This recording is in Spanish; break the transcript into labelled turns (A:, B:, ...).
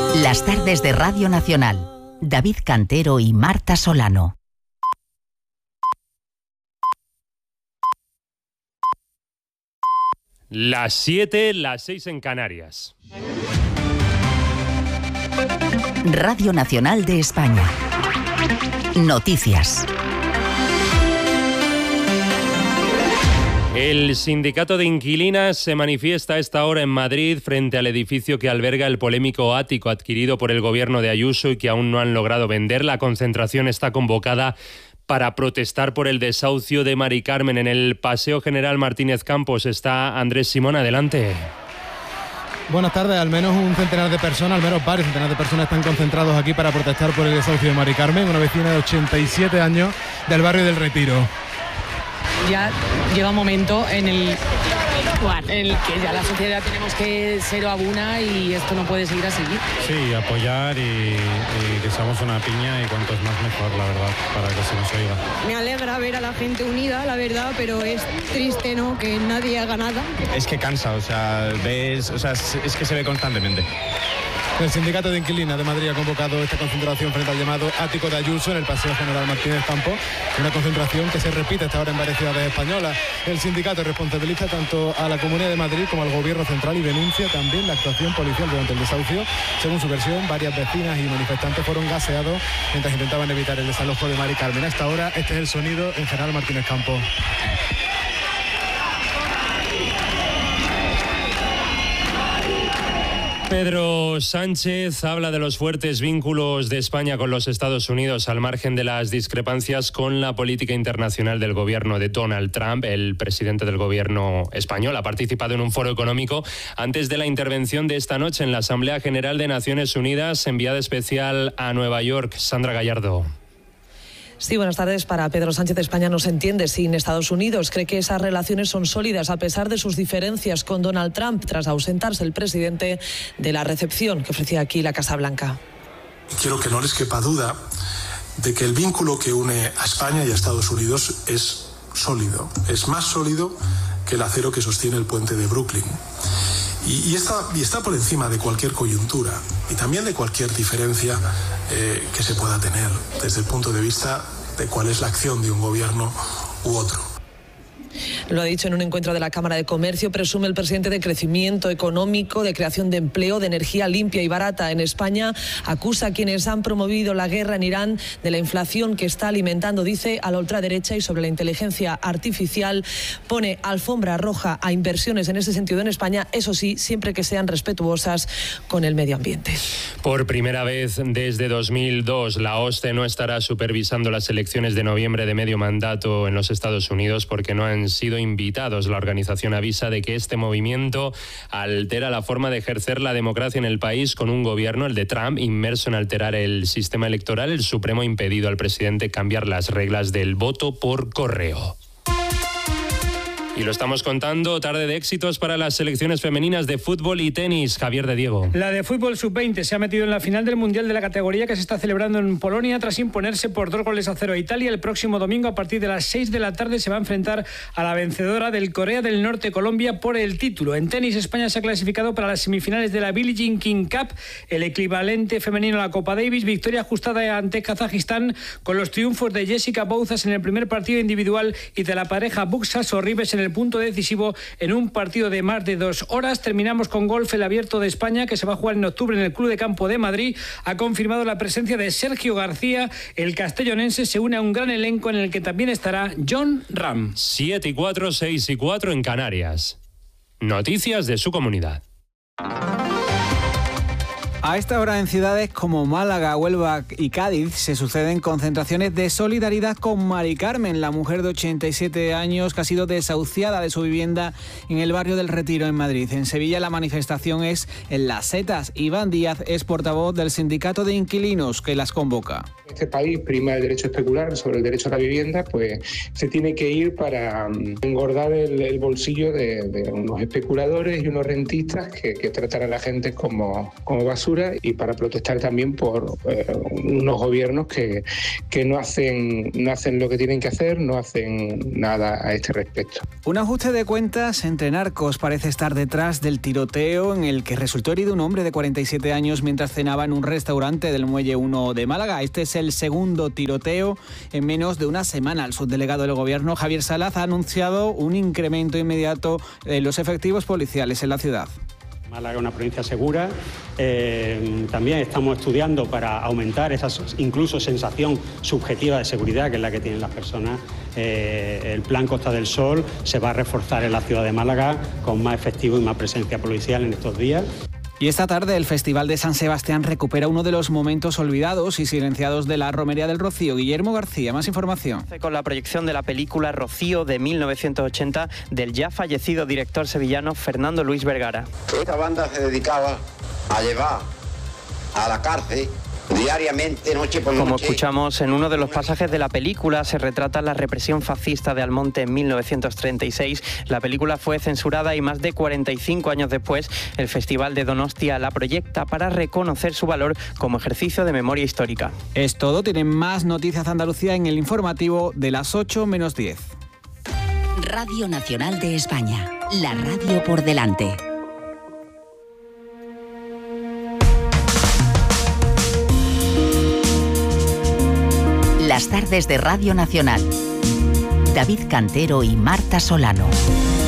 A: Las tardes de Radio Nacional. David Cantero y Marta Solano.
B: Las 7, las 6 en Canarias.
A: Radio Nacional de España. Noticias.
B: El sindicato de inquilinas se manifiesta a esta hora en Madrid frente al edificio que alberga el polémico ático adquirido por el gobierno de Ayuso y que aún no han logrado vender. La concentración está convocada para protestar por el desahucio de Mari Carmen. En el Paseo General Martínez Campos está Andrés Simón. Adelante.
C: Buenas tardes. Al menos un centenar de personas, al menos varios centenares de personas están concentrados aquí para protestar por el desahucio de Mari Carmen, una vecina de 87 años del barrio del Retiro.
D: Ya llega un momento en el que ya la sociedad tenemos que ser a una y esto no puede seguir así.
E: Sí, apoyar y que seamos una piña y cuantos más mejor, la verdad, para que se nos oiga.
F: Me alegra ver a la gente unida, la verdad, pero es triste, ¿no?, que nadie haga nada.
G: Es que cansa, es que se ve constantemente.
C: El sindicato de inquilinas de Madrid ha convocado esta concentración frente al llamado ático de Ayuso en el Paseo General Martínez Campos, una concentración que se repite hasta ahora en varias ciudades españolas. El sindicato responsabiliza tanto a la Comunidad de Madrid como al Gobierno central y denuncia también la actuación policial durante el desahucio. Según su versión, varias vecinas y manifestantes fueron gaseados mientras intentaban evitar el desalojo de Mari Carmen. Hasta ahora este es el sonido en General Martínez Campos.
B: Pedro Sánchez habla de los fuertes vínculos de España con los Estados Unidos al margen de las discrepancias con la política internacional del gobierno de Donald Trump. El presidente del gobierno español ha participado en un foro económico antes de la intervención de esta noche en la Asamblea General de Naciones Unidas, enviada especial a Nueva York. Sandra Gallardo.
D: Sí, buenas tardes. Para Pedro Sánchez, España no se entiende sin Estados Unidos. Cree que esas relaciones son sólidas a pesar de sus diferencias con Donald Trump tras ausentarse el presidente de la recepción que ofrecía aquí la Casa Blanca.
H: Quiero que no les quepa duda de que el vínculo que une a España y a Estados Unidos es sólido. Es más sólido que el acero que sostiene el puente de Brooklyn. Y está por encima de cualquier coyuntura y también de cualquier diferencia que se pueda tener desde el punto de vista de cuál es la acción de un gobierno u otro.
D: Lo ha dicho en un encuentro de la Cámara de Comercio. Presume el presidente de crecimiento económico, de creación de empleo, de energía limpia y barata en España. Acusa a quienes han promovido la guerra en Irán de la inflación que está alimentando, dice, a la ultraderecha. Y sobre la inteligencia artificial pone alfombra roja a inversiones en ese sentido en España, eso sí, siempre que sean respetuosas con el medio ambiente.
B: Por primera vez desde 2002, la OSCE no estará supervisando las elecciones de noviembre de medio mandato en los Estados Unidos porque no han sido invitados. La organización avisa de que este movimiento altera la forma de ejercer la democracia en el país, con un gobierno, el de Trump, inmerso en alterar el sistema electoral. El Supremo ha impedido al presidente cambiar las reglas del voto por correo. Y lo estamos contando, tarde de éxitos para las selecciones femeninas de fútbol y tenis. Javier de Diego.
I: La de fútbol sub-20 se ha metido en la final del Mundial de la categoría que se está celebrando en Polonia tras imponerse por 2-0 a Italia. El próximo domingo a partir de las 6 de la tarde se va a enfrentar a la vencedora del Corea del Norte, Colombia, por el título. En tenis, España se ha clasificado para las semifinales de la Billie Jean King Cup, el equivalente femenino a la Copa Davis. Victoria ajustada ante Kazajistán con los triunfos de Jessica Bouzas en el primer partido individual y de la pareja Buxa-Sorribes en el punto decisivo en un partido de más de 2 horas. Terminamos con golf. El Abierto de España, que se va a jugar en octubre en el Club de Campo de Madrid, ha confirmado la presencia de Sergio García. El castellonense se une a un gran elenco en el que también estará Jon Rahm.
B: 7-4, 6-4 en Canarias. Noticias de su comunidad.
J: A esta hora en ciudades como Málaga, Huelva y Cádiz se suceden concentraciones de solidaridad con Mari Carmen, la mujer de 87 años que ha sido desahuciada de su vivienda en el barrio del Retiro en Madrid. En Sevilla la manifestación es en Las Setas. Iván Díaz es portavoz del sindicato de inquilinos que las convoca.
K: En este país prima el derecho especular sobre el derecho a la vivienda, pues se tiene que ir para engordar el bolsillo de unos especuladores y unos rentistas que tratan a la gente como basura. basura y para protestar también por unos gobiernos que no hacen lo que tienen que hacer, no hacen nada a este respecto.
J: Un ajuste de cuentas entre narcos parece estar detrás del tiroteo en el que resultó herido un hombre de 47 años mientras cenaba en un restaurante del Muelle 1 de Málaga. Este es el segundo tiroteo en menos de una semana. El subdelegado del Gobierno, Javier Salaz, ha anunciado un incremento inmediato de los efectivos policiales en la ciudad.
L: Málaga es una provincia segura. También estamos estudiando para aumentar esa incluso sensación subjetiva de seguridad que es la que tienen las personas. El plan Costa del Sol se va a reforzar en la ciudad de Málaga con más efectivo y más presencia policial en estos días.
J: Y esta tarde el Festival de San Sebastián recupera uno de los momentos olvidados y silenciados de la Romería del Rocío. Guillermo García, más información.
M: Con la proyección de la película Rocío de 1980 del ya fallecido director sevillano Fernando Luis Vergara.
N: Esta banda se dedicaba a llevar a la cárcel diariamente, noche por noche.
M: Como escuchamos en uno de los pasajes de la película, se retrata la represión fascista de Almonte en 1936. La película fue censurada y más de 45 años después, el Festival de Donostia la proyecta para reconocer su valor como ejercicio de memoria histórica.
J: Es todo. Tienen más noticias de Andalucía en el informativo de las 8 menos 10.
A: Radio Nacional de España. La radio por delante. Las tardes de Radio Nacional. David Cantero y Marta Solano.